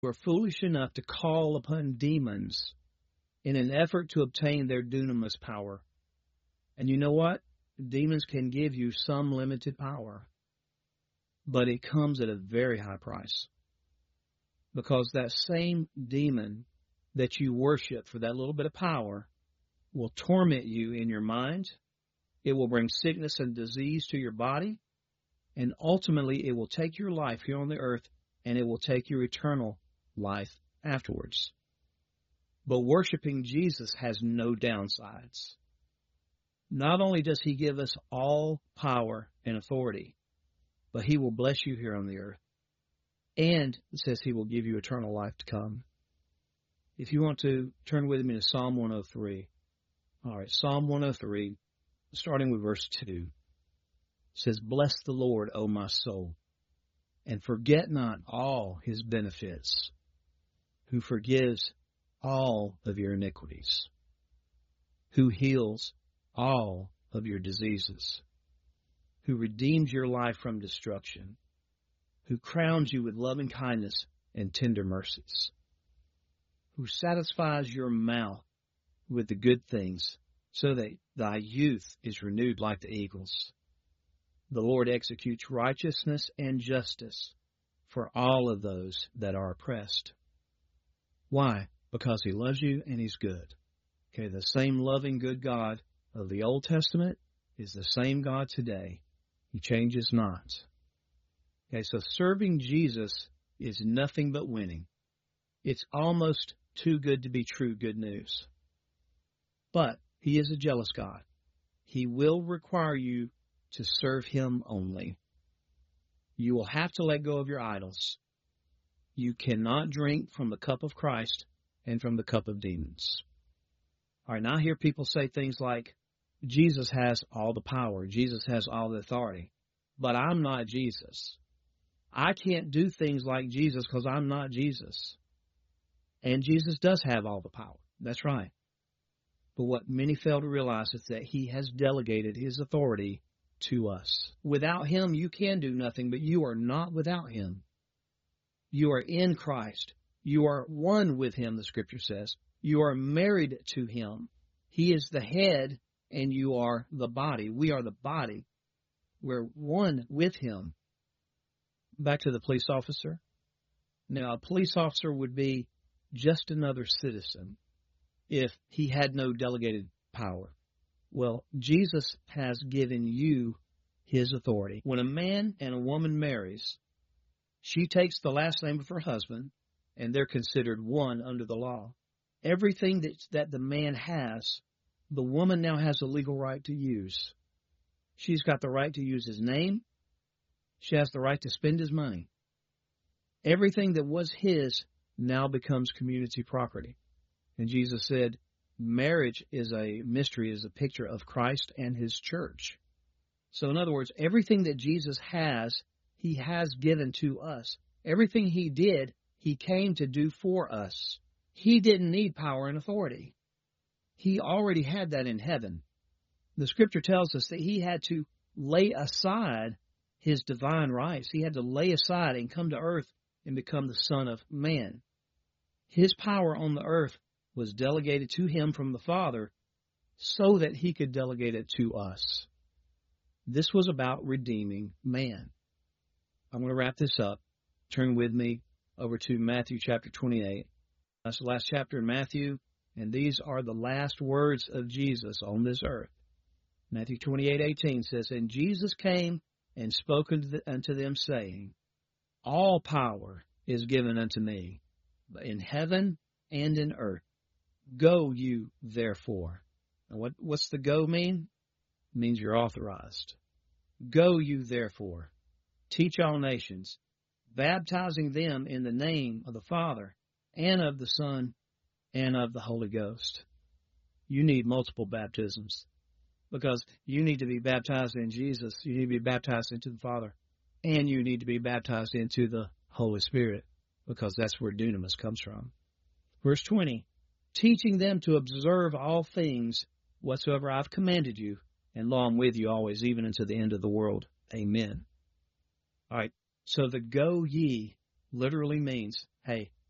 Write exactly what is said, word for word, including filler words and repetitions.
who are foolish enough to call upon demons in an effort to obtain their dunamis power. And you know what? Demons can give you some limited power, but it comes at a very high price. Because that same demon that you worship for that little bit of power will torment you in your mind. It will bring sickness and disease to your body. And ultimately, it will take your life here on the earth, and it will take your eternal life afterwards. But worshiping Jesus has no downsides. Not only does he give us all power and authority, but he will bless you here on the earth. And it says he will give you eternal life to come. If you want to turn with me to Psalm one oh three. All right, Psalm one oh three, starting with verse two. It says, "Bless the Lord, O my soul, and forget not all his benefits, who forgives all of your iniquities, who heals all of your diseases, who redeems your life from destruction, who crowns you with loving kindness and tender mercies, who satisfies your mouth with the good things, so that thy youth is renewed like the eagles. The Lord executes righteousness and justice for all of those that are oppressed." Why? Because he loves you and he's good. Okay, the same loving, good God of the Old Testament is the same God today. He changes not. Okay, so serving Jesus is nothing but winning. It's almost too good to be true good news. But he is a jealous God. He will require you to serve him only. You will have to let go of your idols. You cannot drink from the cup of Christ and from the cup of demons. All right, now I hear people say things like, Jesus has all the power. Jesus has all the authority. But I'm not Jesus. I can't do things like Jesus because I'm not Jesus. And Jesus does have all the power. That's right. But what many fail to realize is that he has delegated his authority to us. Without him, you can do nothing, but you are not without him. You are in Christ. You are one with him, the scripture says. You are married to him. He is the head, and you are the body. We are the body. We're one with him. Back to the police officer. Now, a police officer would be just another citizen if he had no delegated power. Well, Jesus has given you his authority. When a man and a woman marries, she takes the last name of her husband, and they're considered one under the law. Everything that, that the man has, the woman now has a legal right to use. She's got the right to use his name. She has the right to spend his money. Everything that was his now becomes community property. And Jesus said, marriage is a mystery, is a picture of Christ and his church. So in other words, everything that Jesus has, he has given to us. Everything he did, he came to do for us. He didn't need power and authority. He already had that in heaven. The scripture tells us that he had to lay aside his divine rights. He had to lay aside and come to earth and become the Son of Man. His power on the earth was delegated to him from the Father so that he could delegate it to us. This was about redeeming man. I'm going to wrap this up. Turn with me over to Matthew chapter twenty-eight. That's the last chapter in Matthew, and these are the last words of Jesus on this earth. Matthew twenty-eight eighteen says, "And Jesus came and spoke unto them, saying, All power is given unto me, in heaven and in earth. Go you, therefore." And what, what's the go mean? It means you're authorized. "Go you, therefore, teach all nations, baptizing them in the name of the Father and of the Son and of the Holy Ghost." You need multiple baptisms because you need to be baptized in Jesus. You need to be baptized into the Father, and you need to be baptized into the Holy Spirit because that's where dunamis comes from. Verse twenty, "Teaching them to observe all things whatsoever I've commanded you, and lo, I'm with you always, even unto the end of the world. Amen." All right, so the go ye literally means, hey,